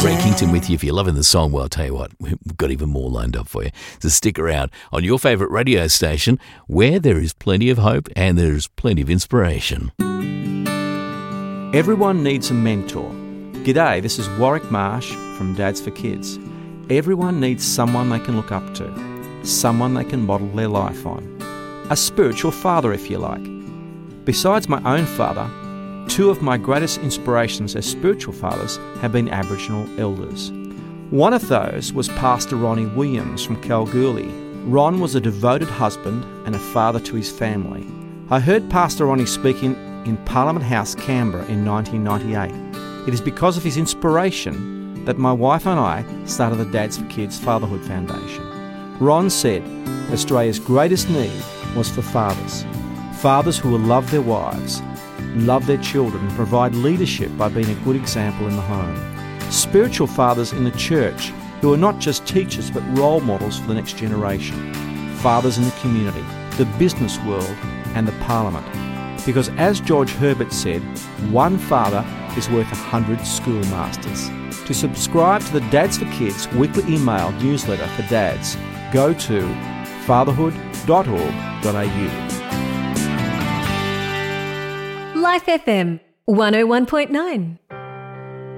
Greg Kington with you. If you're loving the song, well, I'll tell you what, we've got even more lined up for you. So stick around on your favourite radio station where there is plenty of hope and there's plenty of inspiration. Everyone needs a mentor. G'day, this is Warwick Marsh from Dads for Kids. Everyone needs someone they can look up to, someone they can model their life on. A spiritual father, if you like. Besides my own father, two of my greatest inspirations as spiritual fathers have been Aboriginal elders. One of those was Pastor Ronnie Williams from Kalgoorlie. Ron was a devoted husband and a father to his family. I heard Pastor Ronnie speaking in Parliament House, Canberra in 1998. It is because of his inspiration that my wife and I started the Dads for Kids Fatherhood Foundation. Ron said Australia's greatest need was for fathers. Fathers who will love their wives, love their children and provide leadership by being a good example in the home. Spiritual fathers in the church who are not just teachers but role models for the next generation. Fathers in the community, the business world and the parliament. Because as George Herbert said, one father is worth 100 schoolmasters. To subscribe to the Dads for Kids weekly email newsletter for dads, go to fatherhood.org.au. Life FM 101.9